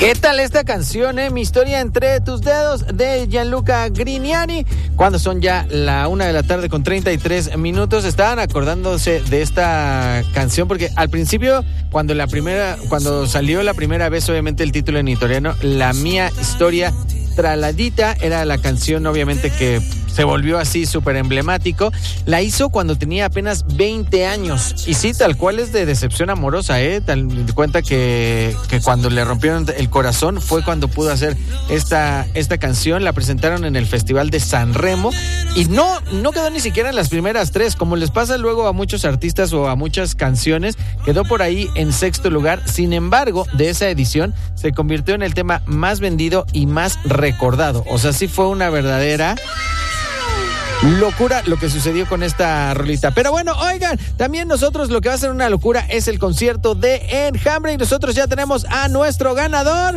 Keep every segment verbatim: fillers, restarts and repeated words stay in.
¿Qué tal esta canción, eh? Mi historia entre tus dedos, de Gianluca Grignani. Cuando son ya la una de la tarde con treinta y tres minutos, estaban acordándose de esta canción porque al principio, cuando la primera, cuando salió la primera vez, obviamente el título en italiano, La mia historia traladita, era la canción obviamente que se volvió así súper emblemático. La hizo cuando tenía apenas veinte años. Y sí, tal cual es de decepción amorosa, ¿eh? Tal cuenta que, que cuando le rompieron el corazón fue cuando pudo hacer esta, esta canción. La presentaron en el Festival de Sanremo y no, no quedó ni siquiera en las primeras tres, como les pasa luego a muchos artistas o a muchas canciones. Quedó por ahí en sexto lugar. Sin embargo, de esa edición se convirtió en el tema más vendido y más recordado. O sea, sí fue una verdadera locura lo que sucedió con esta rolita. Pero bueno, oigan, también nosotros lo que va a ser una locura es el concierto de Enjambre y nosotros ya tenemos a nuestro ganador,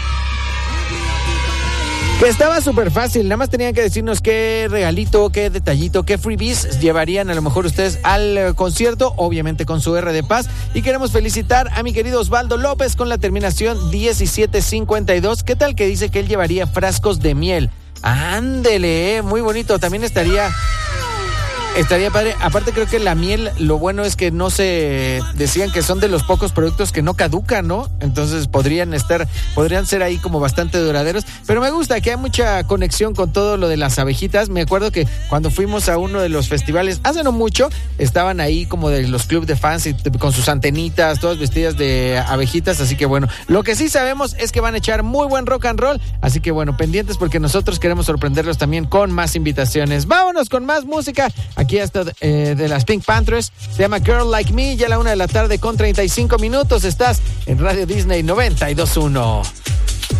que estaba súper fácil. Nada más tenían que decirnos qué regalito, qué detallito, qué freebies llevarían a lo mejor ustedes al concierto, obviamente con su R de Paz. Y queremos felicitar a mi querido Osvaldo López con la terminación diecisiete cincuenta y dos. ¿Qué tal que dice que él llevaría frascos de miel? Ándele, eh, muy bonito. También estaría estaría padre. Aparte creo que la miel, lo bueno es que no se decían que son de los pocos productos que no caducan, ¿no? Entonces podrían estar, podrían ser ahí como bastante duraderos. Pero me gusta que hay mucha conexión con todo lo de las abejitas. Me acuerdo que cuando fuimos a uno de los festivales, hace no mucho, estaban ahí como de los clubs de fans y con sus antenitas, todas vestidas de abejitas. Así que bueno, lo que sí sabemos es que van a echar muy buen rock and roll. Así que bueno, pendientes porque nosotros queremos sorprenderlos también con más invitaciones. Vámonos con más música. Aquí hasta eh, de las Pink Panthers, se llama Girl Like Me, ya a la una de la tarde con treinta y cinco minutos. Estás en Radio Disney noventa y dos punto uno.